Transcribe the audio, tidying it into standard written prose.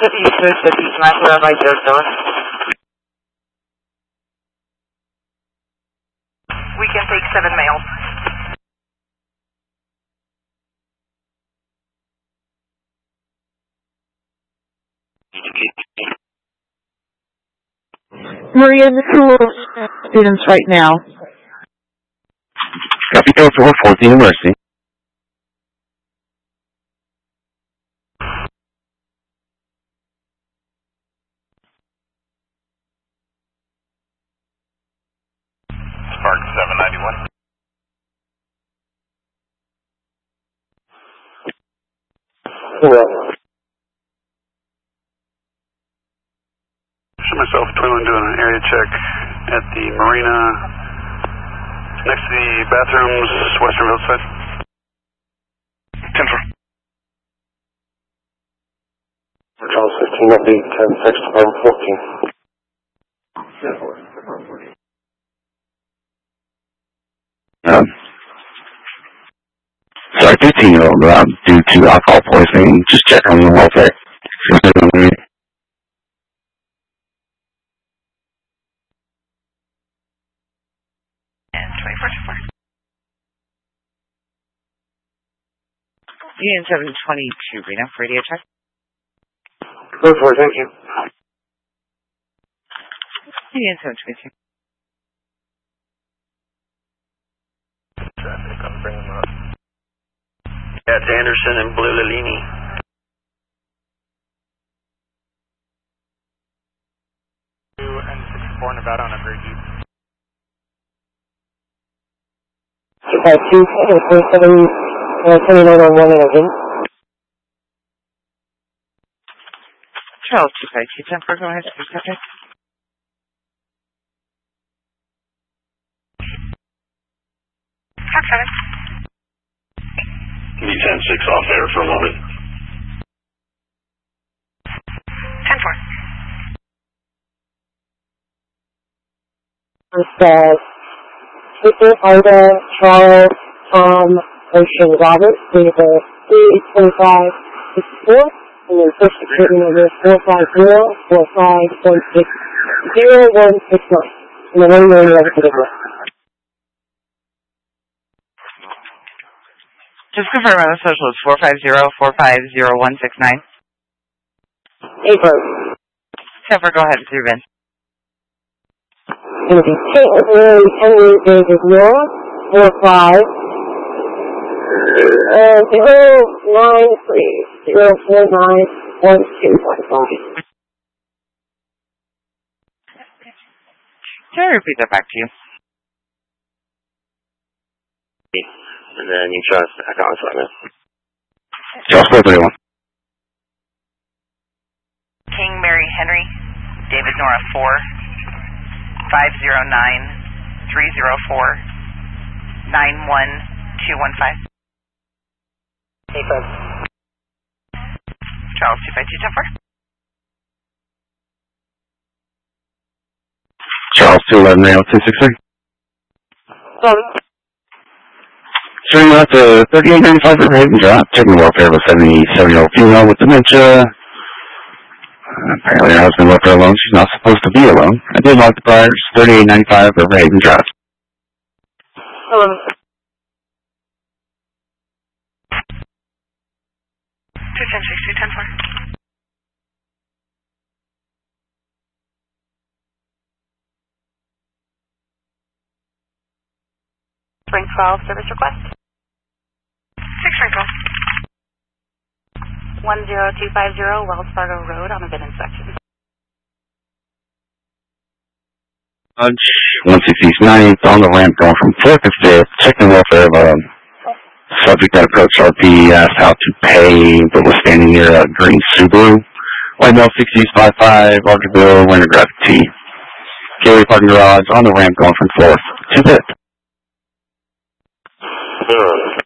We can take 7 males. Maria, who are students right now? Copy code 414 University. Spark 791. Myself, 21, doing an area check at the marina next to the bathrooms, Western Hillside. 10-4. Charles 15, that'd be 10-6, Department 14. Sorry, 15-year-old due to alcohol poisoning. Just check on the welfare. Union 722, Reno, radio check. Go for it, thank you. Union 722. Traffic, I'm bringing them up. That's Anderson and Blue Lilini. And 64 Nevada on a very deep. 252, 29 on 1 again. Charles 252, 10-4, go ahead, speak subject. Be 10-6 off air for a moment. 10-4. Victor, Ida, Charles, Tom, Ocean, Robert, vehicle 32564, and then first security number 450-4516-0169. And the one you're in the particular. Just confirm my social is 450-450169. April. 10-4, go ahead, it's your VIN. Going to be Kate with Mary Henry David Nora, 45 093-049-1215. Can I repeat that back to you? And then you trust account assignment. Charles 431. King Mary Henry, David Nora 4, 509-304-91215. April. Charles 252, 10-4. Charles 211 Rail 263. Sorry. Showing up to 3895 for Haven Drop. Checking welfare of a 77-year-old female with dementia. Apparently her husband left her alone. She's not supposed to be alone. I did mark the priors. 3895 for Haven Drop. Hello. 210-6, 210-4. Spring 12 service request. 6 Spring 12. 10250 Wells Fargo Road on a VIN inspection. 160 East 9th on the ramp going from 4th to 5th. Checking welfare of a subject that approached RP, asked how to pay, but was standing near a green Subaru. White male 60 East 55, Archerville, Winter Graphic T. Gateway parking garage on the ramp going from 4th to 5th.